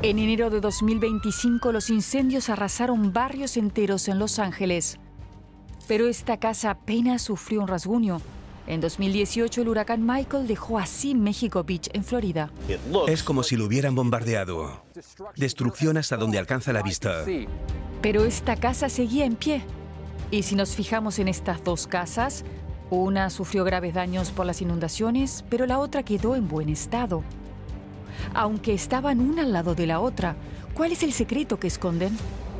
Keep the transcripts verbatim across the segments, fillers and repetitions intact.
En enero de dos mil veinticinco, los incendios arrasaron barrios enteros en Los Ángeles. Pero esta casa apenas sufrió un rasguño. En dos mil dieciocho, el huracán Michael dejó así Mexico Beach, en Florida. Es como si lo hubieran bombardeado. Destrucción hasta donde alcanza la vista. Pero esta casa seguía en pie. Y si nos fijamos en estas dos casas, una sufrió graves daños por las inundaciones, pero la otra quedó en buen estado. Aunque estaban una al lado de la otra, ¿cuál es el secreto que esconden?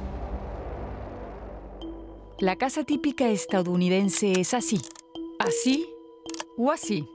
La casa típica estadounidense es así, así o así.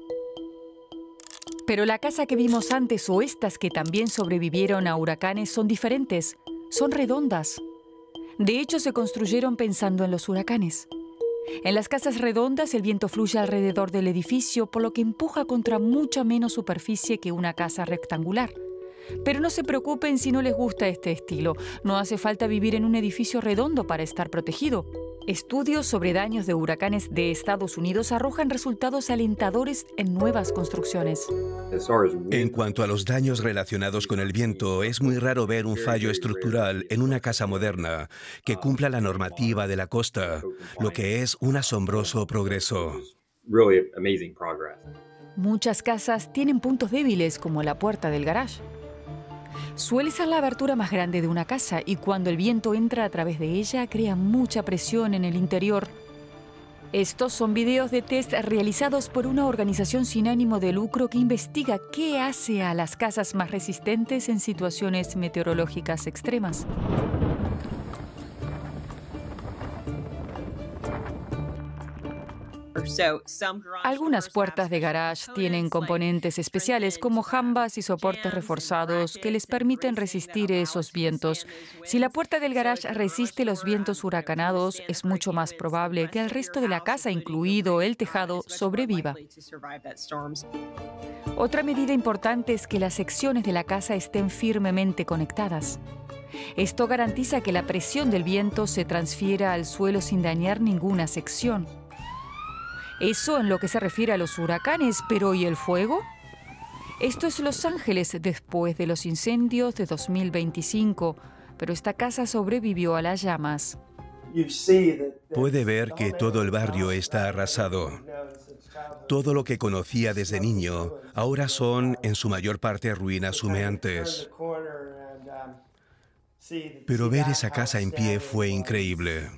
Pero la casa que vimos antes o estas que también sobrevivieron a huracanes son diferentes, son redondas. De hecho, se construyeron pensando en los huracanes. En las casas redondas el viento fluye alrededor del edificio, por lo que empuja contra mucha menos superficie que una casa rectangular. Pero no se preocupen si no les gusta este estilo. No hace falta vivir en un edificio redondo para estar protegido. Estudios sobre daños de huracanes de Estados Unidos arrojan resultados alentadores en nuevas construcciones. En cuanto a los daños relacionados con el viento, es muy raro ver un fallo estructural en una casa moderna que cumpla la normativa de la costa, lo que es un asombroso progreso. Muchas casas tienen puntos débiles, como la puerta del garage. Suele ser la abertura más grande de una casa y cuando el viento entra a través de ella crea mucha presión en el interior. Estos son videos de test realizados por una organización sin ánimo de lucro que investiga qué hace a las casas más resistentes en situaciones meteorológicas extremas. Algunas puertas de garage tienen componentes especiales como jambas y soportes reforzados que les permiten resistir esos vientos. Si la puerta del garage resiste los vientos huracanados, es mucho más probable que el resto de la casa, incluido el tejado, sobreviva. Otra medida importante es que las secciones de la casa estén firmemente conectadas. Esto garantiza que la presión del viento se transfiera al suelo sin dañar ninguna sección. Eso en lo que se refiere a los huracanes, pero ¿y el fuego? Esto es Los Ángeles después de los incendios de dos mil veinticinco, pero esta casa sobrevivió a las llamas. Puede ver que todo el barrio está arrasado. Todo lo que conocía desde niño ahora son, en su mayor parte, ruinas humeantes. Pero ver esa casa en pie fue increíble.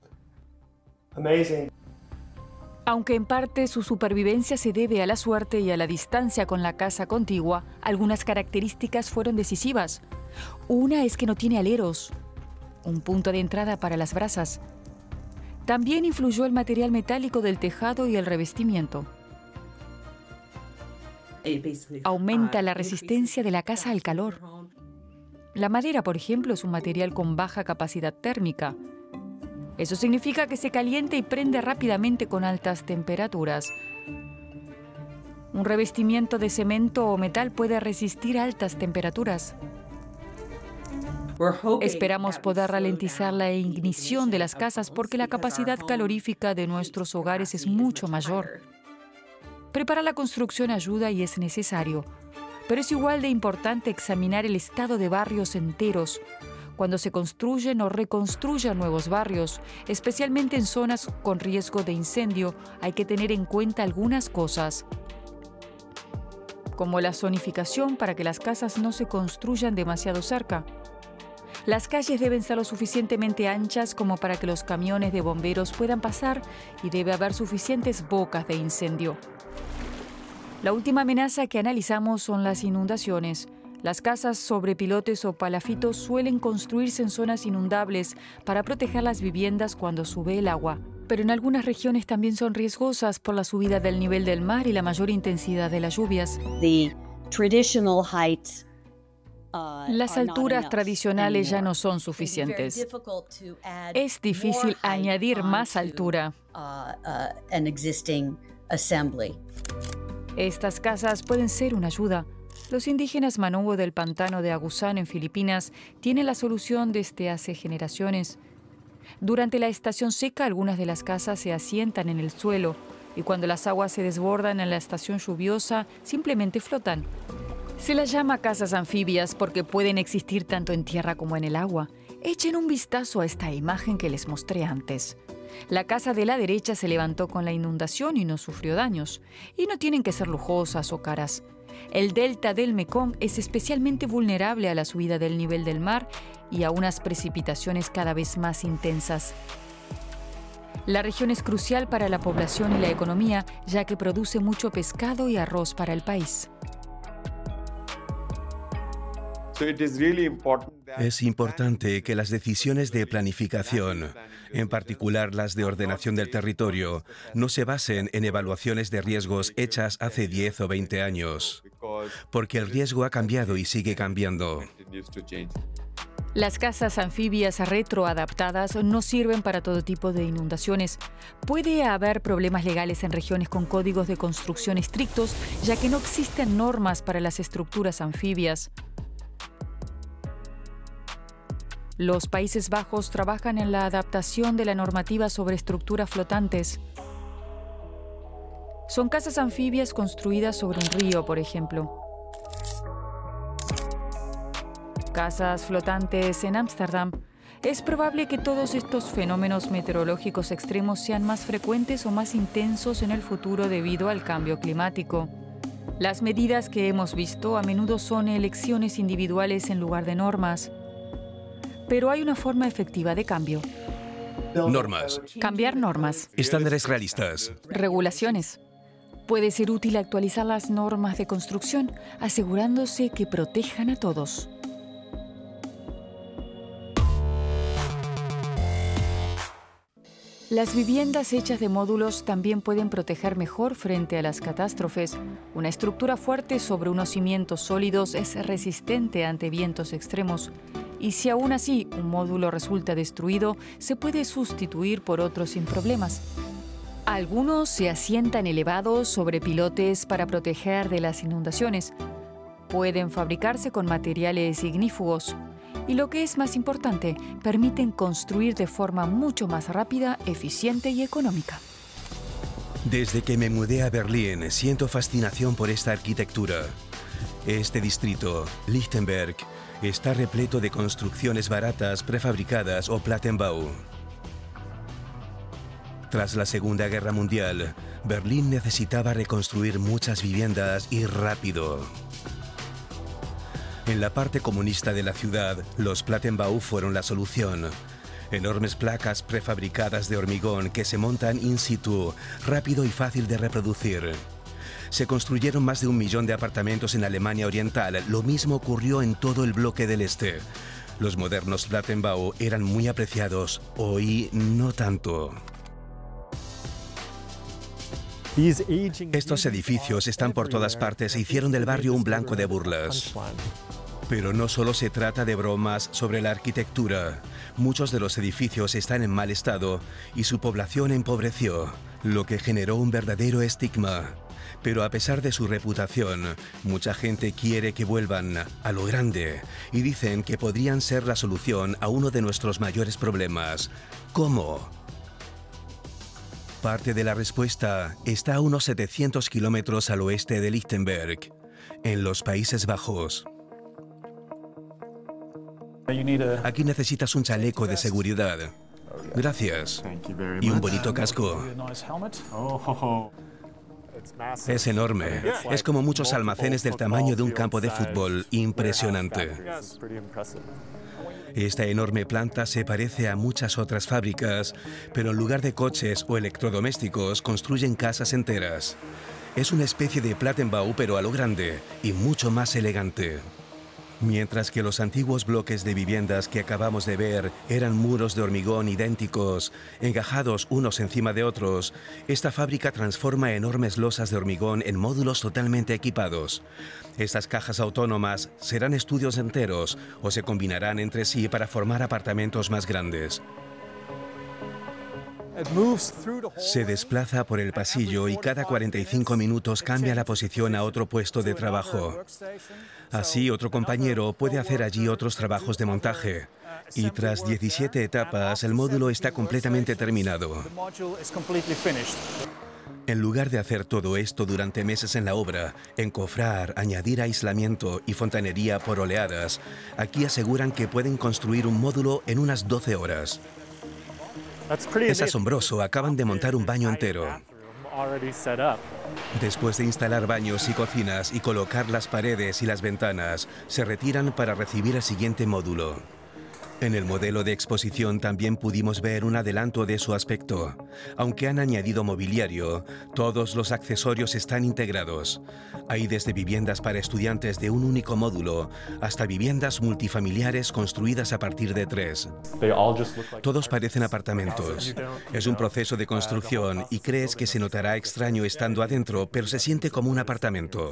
Aunque en parte su supervivencia se debe a la suerte y a la distancia con la casa contigua, algunas características fueron decisivas. Una es que no tiene aleros, un punto de entrada para las brasas. También influyó el material metálico del tejado y el revestimiento. Aumenta la resistencia de la casa al calor. La madera, por ejemplo, es un material con baja capacidad térmica. Eso significa que se calienta y prende rápidamente con altas temperaturas. Un revestimiento de cemento o metal puede resistir altas temperaturas. Esperamos poder ralentizar la ignición de las casas porque la capacidad calorífica de nuestros hogares es mucho mayor. Preparar la construcción ayuda y es necesario, pero es igual de importante examinar el estado de barrios enteros. Cuando se construyen o reconstruyen nuevos barrios, especialmente en zonas con riesgo de incendio, hay que tener en cuenta algunas cosas, como la zonificación para que las casas no se construyan demasiado cerca. Las calles deben ser lo suficientemente anchas como para que los camiones de bomberos puedan pasar y debe haber suficientes bocas de incendio. La última amenaza que analizamos son las inundaciones. Las casas sobre pilotes o palafitos suelen construirse en zonas inundables para proteger las viviendas cuando sube el agua. Pero en algunas regiones también son riesgosas por la subida del nivel del mar y la mayor intensidad de las lluvias. Las alturas tradicionales ya no son suficientes. Es difícil añadir más altura. Estas casas pueden ser una ayuda. Los indígenas Manubo del pantano de Agusan en Filipinas tienen la solución desde hace generaciones. Durante la estación seca, algunas de las casas se asientan en el suelo y cuando las aguas se desbordan en la estación lluviosa, simplemente flotan. Se las llama casas anfibias porque pueden existir tanto en tierra como en el agua. Echen un vistazo a esta imagen que les mostré antes. La casa de la derecha se levantó con la inundación y no sufrió daños. Y no tienen que ser lujosas o caras. El delta del Mekong es especialmente vulnerable a la subida del nivel del mar y a unas precipitaciones cada vez más intensas. La región es crucial para la población y la economía, ya que produce mucho pescado y arroz para el país. Es importante que las decisiones de planificación, en particular las de ordenación del territorio, no se basen en evaluaciones de riesgos hechas hace diez o veinte años, porque el riesgo ha cambiado y sigue cambiando. Las casas anfibias retroadaptadas no sirven para todo tipo de inundaciones. Puede haber problemas legales en regiones con códigos de construcción estrictos, ya que no existen normas para las estructuras anfibias. Los Países Bajos trabajan en la adaptación de la normativa sobre estructuras flotantes. Son casas anfibias construidas sobre un río, por ejemplo. Casas flotantes en Ámsterdam. Es probable que todos estos fenómenos meteorológicos extremos sean más frecuentes o más intensos en el futuro debido al cambio climático. Las medidas que hemos visto a menudo son elecciones individuales en lugar de normas. Pero hay una forma efectiva de cambio. Normas. Cambiar normas. Estándares realistas. Regulaciones. Puede ser útil actualizar las normas de construcción, asegurándose que protejan a todos. Las viviendas hechas de módulos también pueden proteger mejor frente a las catástrofes. Una estructura fuerte sobre unos cimientos sólidos es resistente ante vientos extremos. Y si aún así un módulo resulta destruido, se puede sustituir por otro sin problemas. Algunos se asientan elevados sobre pilotes para proteger de las inundaciones. Pueden fabricarse con materiales ignífugos. Y lo que es más importante, permiten construir de forma mucho más rápida, eficiente y económica. Desde que me mudé a Berlín, siento fascinación por esta arquitectura. Este distrito, Lichtenberg, está repleto de construcciones baratas, prefabricadas o Plattenbau. Tras la Segunda Guerra Mundial, Berlín necesitaba reconstruir muchas viviendas y rápido. En la parte comunista de la ciudad, los Plattenbau fueron la solución. Enormes placas prefabricadas de hormigón que se montan in situ, rápido y fácil de reproducir. Se construyeron más de un millón de apartamentos en Alemania Oriental. Lo mismo ocurrió en todo el bloque del Este. Los modernos Plattenbau eran muy apreciados, hoy no tanto. Estos edificios están por todas partes e hicieron del barrio un blanco de burlas. Pero no solo se trata de bromas sobre la arquitectura. Muchos de los edificios están en mal estado y su población empobreció, lo que generó un verdadero estigma. Pero a pesar de su reputación, mucha gente quiere que vuelvan a lo grande y dicen que podrían ser la solución a uno de nuestros mayores problemas. ¿Cómo? Parte de la respuesta está a unos setecientos kilómetros al oeste de Lichtenberg, en los Países Bajos. Aquí necesitas un chaleco de seguridad. Gracias. Y un bonito casco. Es enorme. Es como muchos almacenes del tamaño de un campo de fútbol. Impresionante. Esta enorme planta se parece a muchas otras fábricas, pero en lugar de coches o electrodomésticos construyen casas enteras. Es una especie de Plattenbau, pero a lo grande y mucho más elegante. Mientras que los antiguos bloques de viviendas que acabamos de ver eran muros de hormigón idénticos, encajados unos encima de otros, esta fábrica transforma enormes losas de hormigón en módulos totalmente equipados. Estas cajas autónomas serán estudios enteros o se combinarán entre sí para formar apartamentos más grandes. Se desplaza por el pasillo y cada cuarenta y cinco minutos cambia la posición a otro puesto de trabajo. Así, otro compañero puede hacer allí otros trabajos de montaje. Y tras diecisiete etapas, el módulo está completamente terminado. En lugar de hacer todo esto durante meses en la obra, encofrar, añadir aislamiento y fontanería por oleadas, aquí aseguran que pueden construir un módulo en unas doce horas. Es asombroso, acaban de montar un baño entero. Después de instalar baños y cocinas y colocar las paredes y las ventanas, se retiran para recibir el siguiente módulo. En el modelo de exposición también pudimos ver un adelanto de su aspecto. Aunque han añadido mobiliario, todos los accesorios están integrados. Hay desde viviendas para estudiantes de un único módulo hasta viviendas multifamiliares construidas a partir de tres. Todos parecen apartamentos. Es un proceso de construcción y crees que se notará extraño estando adentro, pero se siente como un apartamento.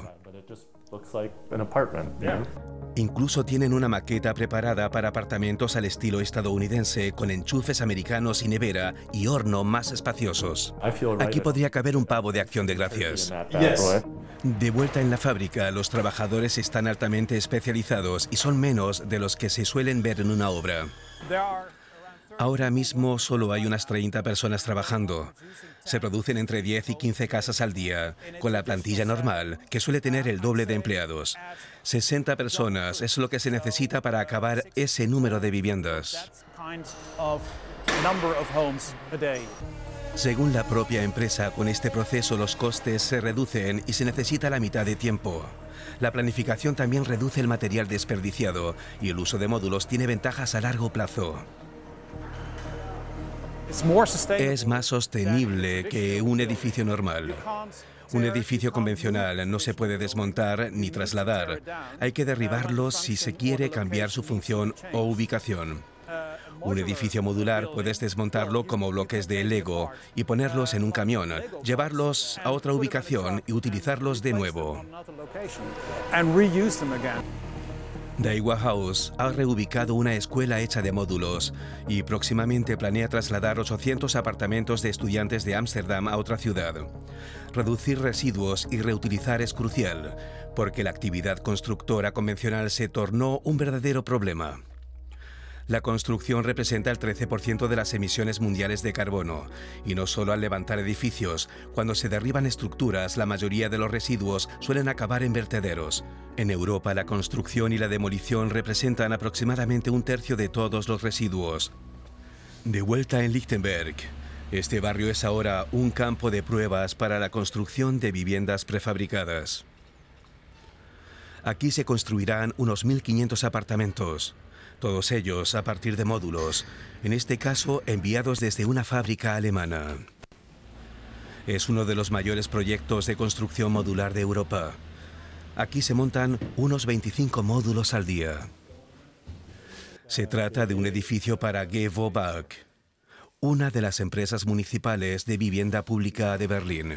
Incluso tienen una maqueta preparada para apartamentos al estilo estadounidense, con enchufes americanos y nevera y horno más espaciosos. Aquí podría caber un pavo de Acción de Gracias. De vuelta en la fábrica, los trabajadores están altamente especializados y son menos de los que se suelen ver en una obra. Ahora mismo solo hay unas treinta personas trabajando. Se producen entre diez y quince casas al día, con la plantilla normal, que suele tener el doble de empleados. sesenta personas es lo que se necesita para acabar ese número de viviendas. Según la propia empresa, con este proceso los costes se reducen y se necesita la mitad de tiempo. La planificación también reduce el material desperdiciado y el uso de módulos tiene ventajas a largo plazo. Es más sostenible que un edificio normal. Un edificio convencional no se puede desmontar ni trasladar. Hay que derribarlo si se quiere cambiar su función o ubicación. Un edificio modular puedes desmontarlo como bloques de Lego y ponerlos en un camión, llevarlos a otra ubicación y utilizarlos de nuevo. Daiwa House ha reubicado una escuela hecha de módulos y próximamente planea trasladar ochocientos apartamentos de estudiantes de Ámsterdam a otra ciudad. Reducir residuos y reutilizar es crucial, porque la actividad constructora convencional se tornó un verdadero problema. La construcción representa el trece por ciento de las emisiones mundiales de carbono, y no solo al levantar edificios. Cuando se derriban estructuras, la mayoría de los residuos suelen acabar en vertederos. En Europa, la construcción y la demolición representan aproximadamente un tercio de todos los residuos. De vuelta en Lichtenberg, este barrio es ahora un campo de pruebas para la construcción de viviendas prefabricadas. Aquí se construirán unos mil quinientos apartamentos. Todos ellos a partir de módulos, en este caso enviados desde una fábrica alemana. Es uno de los mayores proyectos de construcción modular de Europa. Aquí se montan unos veinticinco módulos al día. Se trata de un edificio para G V O B A G, una de las empresas municipales de vivienda pública de Berlín.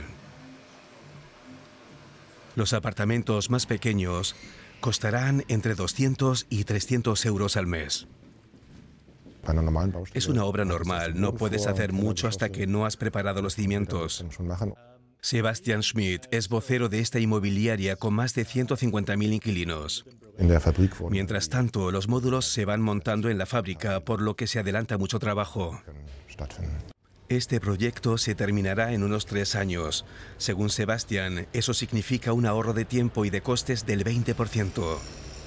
Los apartamentos más pequeños costarán entre doscientos y trescientos euros al mes. Es una obra normal, no puedes hacer mucho hasta que no has preparado los cimientos. Sebastian Schmidt es vocero de esta inmobiliaria con más de ciento cincuenta mil inquilinos. Mientras tanto, los módulos se van montando en la fábrica, por lo que se adelanta mucho trabajo. Este proyecto se terminará en unos tres años. Según Sebastian, eso significa un ahorro de tiempo y de costes del veinte por ciento.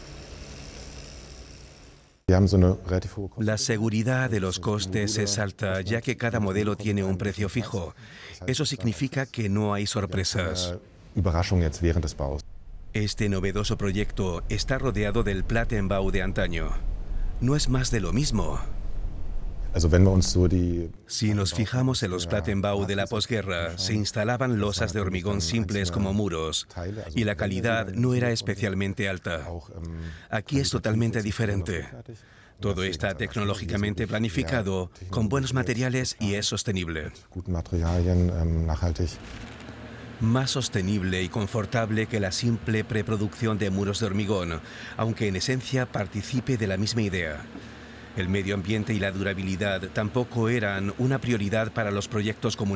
La seguridad de los costes es alta, ya que cada modelo tiene un precio fijo. Eso significa que no hay sorpresas. Este novedoso proyecto está rodeado del Plattenbau de antaño. No es más de lo mismo. Si nos fijamos en los Plattenbau de la posguerra, se instalaban losas de hormigón simples como muros, y la calidad no era especialmente alta. Aquí es totalmente diferente. Todo está tecnológicamente planificado, con buenos materiales y es sostenible. Más sostenible y confortable que la simple preproducción de muros de hormigón, aunque en esencia participe de la misma idea. El medio ambiente y la durabilidad tampoco eran una prioridad para los proyectos comunitarios.